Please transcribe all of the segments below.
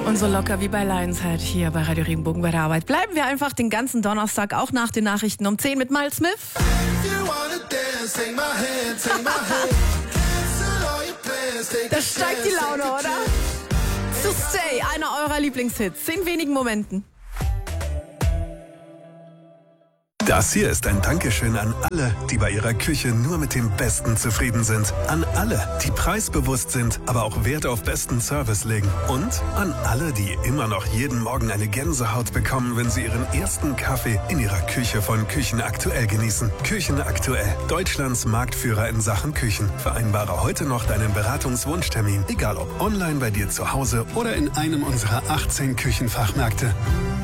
Und so locker wie bei Lionshead hier bei Radio Regenbogen bei der Arbeit. Bleiben wir einfach den ganzen Donnerstag, auch nach den Nachrichten um 10 mit Miles Smith. Das steigt die Laune, oder? To Stay, einer eurer Lieblingshits, in wenigen Momenten. Das hier ist ein Dankeschön an alle, die bei ihrer Küche nur mit dem Besten zufrieden sind. An alle, die preisbewusst sind, aber auch Wert auf besten Service legen. Und an alle, die immer noch jeden Morgen eine Gänsehaut bekommen, wenn sie ihren ersten Kaffee in ihrer Küche von Küchen Aktuell genießen. Küchen Aktuell, Deutschlands Marktführer in Sachen Küchen. Vereinbare heute noch deinen Beratungswunschtermin, egal ob online bei dir zu Hause oder in einem unserer 18 Küchenfachmärkte.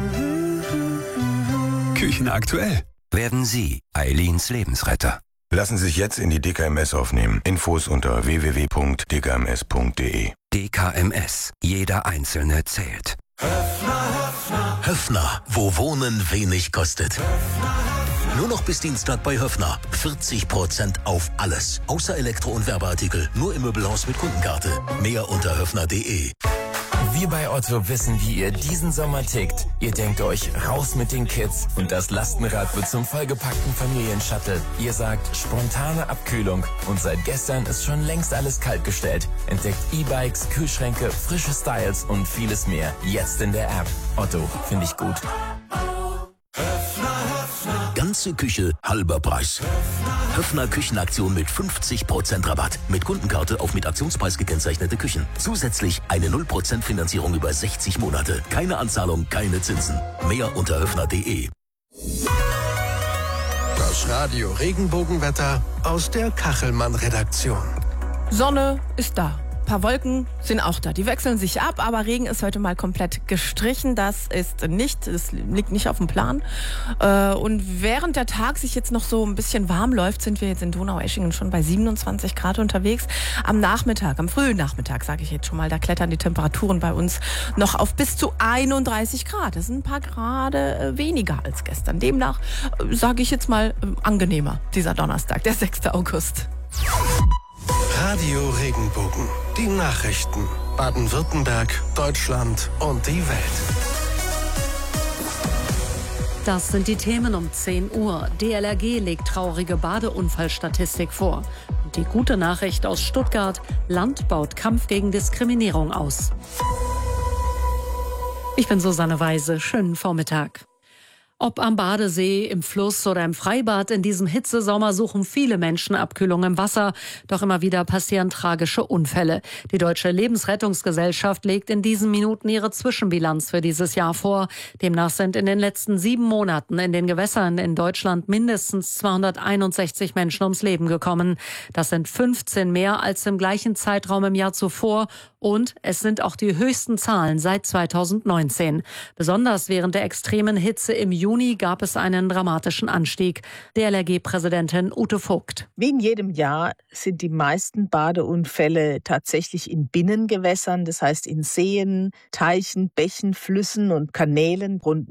Küchen Aktuell. Werden Sie Eileens Lebensretter. Lassen Sie sich jetzt in die DKMS aufnehmen. Infos unter www.dkms.de. DKMS. Jeder Einzelne zählt. Höffner, wo Wohnen wenig kostet. Nur noch bis Dienstag bei Höffner. 40% auf alles. Außer Elektro- und Werbeartikel. Nur im Möbelhaus mit Kundenkarte. Mehr unter höffner.de. Wir bei Otto wissen, wie ihr diesen Sommer tickt. Ihr denkt euch, raus mit den Kids und das Lastenrad wird zum vollgepackten Familienshuttle. Ihr sagt, spontane Abkühlung und seit gestern ist schon längst alles kaltgestellt. Entdeckt E-Bikes, Kühlschränke, frische Styles und vieles mehr. Jetzt in der App. Otto, finde ich gut. Ganze Küche, halber Preis. Höffner Küchenaktion mit 50% Rabatt. Mit Kundenkarte auf mit Aktionspreis gekennzeichnete Küchen. Zusätzlich eine 0% Finanzierung über 60 Monate. Keine Anzahlung, keine Zinsen. Mehr unter höffner.de. Das Radio Regenbogenwetter aus der Kachelmann-Redaktion. Sonne ist da. Ein paar Wolken sind auch da. Die wechseln sich ab, aber Regen ist heute mal komplett gestrichen. Das liegt nicht auf dem Plan. Und während der Tag sich jetzt noch so ein bisschen warm läuft, sind wir jetzt in Donaueschingen schon bei 27 Grad unterwegs. Am frühen Nachmittag, sage ich jetzt schon mal, da klettern die Temperaturen bei uns noch auf bis zu 31 Grad. Das sind ein paar Grad weniger als gestern. Demnach sage ich jetzt mal angenehmer, dieser Donnerstag, der 6. August. Radio Regenbogen. Die Nachrichten. Baden-Württemberg, Deutschland und die Welt. Das sind die Themen um 10 Uhr. DLRG legt traurige Badeunfallstatistik vor. Und die gute Nachricht aus Stuttgart: Land baut Kampf gegen Diskriminierung aus. Ich bin Susanne Weise. Schönen Vormittag. Ob am Badesee, im Fluss oder im Freibad, in diesem Hitzesommer suchen viele Menschen Abkühlung im Wasser. Doch immer wieder passieren tragische Unfälle. Die Deutsche Lebensrettungsgesellschaft legt in diesen Minuten ihre Zwischenbilanz für dieses Jahr vor. Demnach sind in den letzten 7 Monaten in den Gewässern in Deutschland mindestens 261 Menschen ums Leben gekommen. Das sind 15 mehr als im gleichen Zeitraum im Jahr zuvor. Und es sind auch die höchsten Zahlen seit 2019. Besonders während der extremen Hitze im Juni gab es einen dramatischen Anstieg. DLRG-Präsidentin Ute Vogt. Wie in jedem Jahr sind die meisten Badeunfälle tatsächlich in Binnengewässern, das heißt in Seen, Teichen, Bächen, Flüssen und Kanälen. Rund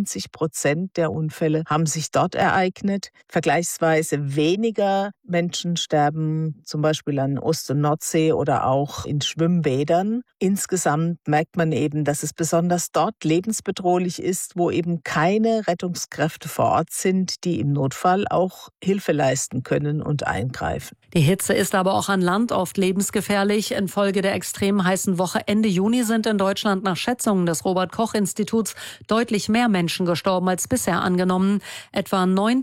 90% der Unfälle haben sich dort ereignet. Vergleichsweise weniger Menschen sterben zum Beispiel an Ost- und Nordsee oder auch in Schwimmbädern. Insgesamt merkt man eben, dass es besonders dort lebensbedrohlich ist, wo eben keine Rettungskräfte vor Ort sind, die im Notfall auch Hilfe leisten können und eingreifen. Die Hitze ist aber auch an Land oft lebensgefährlich. Infolge der extrem heißen Woche Ende Juni sind in Deutschland nach Schätzungen des Robert-Koch-Instituts deutlich mehr Menschen gestorben als bisher angenommen. Etwa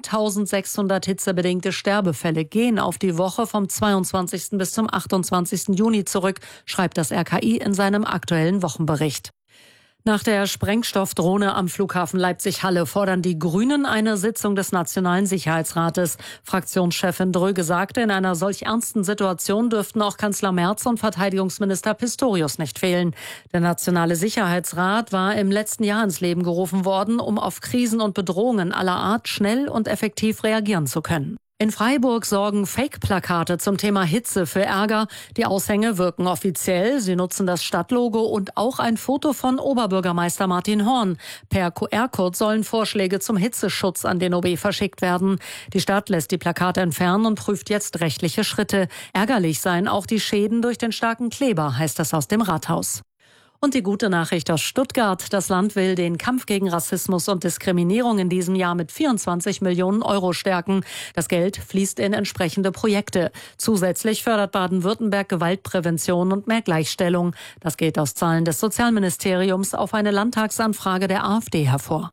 9.600 hitzebedingte Sterbefälle gehen auf die Woche vom 22. bis zum 28. Juni zurück, schreibt das RKI in seinem aktuellen Wochenbericht. Nach der Sprengstoffdrohne am Flughafen Leipzig-Halle fordern die Grünen eine Sitzung des Nationalen Sicherheitsrates. Fraktionschefin Dröge sagte, in einer solch ernsten Situation dürften auch Kanzler Merz und Verteidigungsminister Pistorius nicht fehlen. Der Nationale Sicherheitsrat war im letzten Jahr ins Leben gerufen worden, um auf Krisen und Bedrohungen aller Art schnell und effektiv reagieren zu können. In Freiburg sorgen Fake-Plakate zum Thema Hitze für Ärger. Die Aushänge wirken offiziell. Sie nutzen das Stadtlogo und auch ein Foto von Oberbürgermeister Martin Horn. Per QR-Code sollen Vorschläge zum Hitzeschutz an den OB verschickt werden. Die Stadt lässt die Plakate entfernen und prüft jetzt rechtliche Schritte. Ärgerlich seien auch die Schäden durch den starken Kleber, heißt es aus dem Rathaus. Und die gute Nachricht aus Stuttgart. Das Land will den Kampf gegen Rassismus und Diskriminierung in diesem Jahr mit 24 Millionen Euro stärken. Das Geld fließt in entsprechende Projekte. Zusätzlich fördert Baden-Württemberg Gewaltprävention und mehr Gleichstellung. Das geht aus Zahlen des Sozialministeriums auf eine Landtagsanfrage der AfD hervor.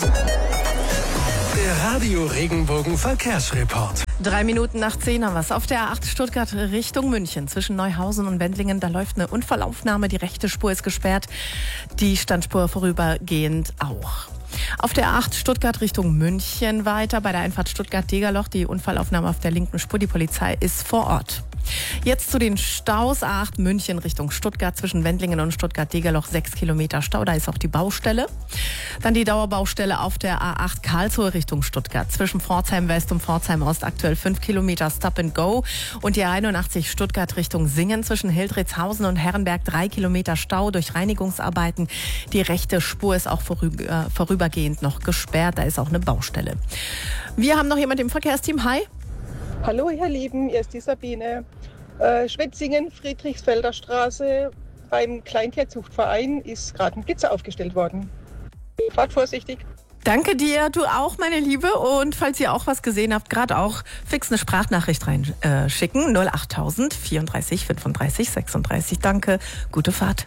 Der Radio Regenbogen Verkehrsreport. 3 Minuten nach 10 haben wir es. Auf der A8 Stuttgart Richtung München zwischen Neuhausen und Wendlingen. Da läuft eine Unfallaufnahme. Die rechte Spur ist gesperrt. Die Standspur vorübergehend auch. Auf der A8 Stuttgart Richtung München weiter. Bei der Einfahrt Stuttgart-Degerloch die Unfallaufnahme auf der linken Spur. Die Polizei ist vor Ort. Jetzt zu den Staus. A8 München Richtung Stuttgart zwischen Wendlingen und Stuttgart-Degerloch 6 Kilometer Stau. Da ist auch die Baustelle. Dann die Dauerbaustelle auf der A8 Karlsruhe Richtung Stuttgart. Zwischen Pforzheim West und Pforzheim Ost aktuell 5 Kilometer Stop and Go. Und die A81 Stuttgart Richtung Singen zwischen Hildritzhausen und Herrenberg 3 Kilometer Stau durch Reinigungsarbeiten. Die rechte Spur ist auch vorübergehend noch gesperrt. Da ist auch eine Baustelle. Wir haben noch jemand im Verkehrsteam. Hi. Hallo ihr Lieben, hier ist die Sabine. Schwetzingen, Friedrichsfelder Straße, beim Kleintierzuchtverein ist gerade ein Blitzer aufgestellt worden. Fahrt vorsichtig. Danke dir, du auch, meine Liebe. Und falls ihr auch was gesehen habt, gerade auch fix eine Sprachnachricht reinschicken. 08000 34 35 36. Danke, gute Fahrt.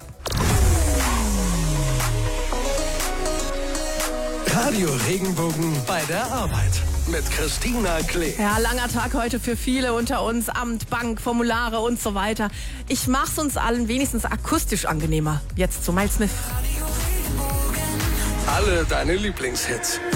Radio Regenbogen bei der Arbeit mit Christina Klee. Ja, langer Tag heute für viele unter uns. Amt, Bank, Formulare und so weiter. Ich mach's uns allen wenigstens akustisch angenehmer. Jetzt zu Miles Smith. Alle deine Lieblingshits.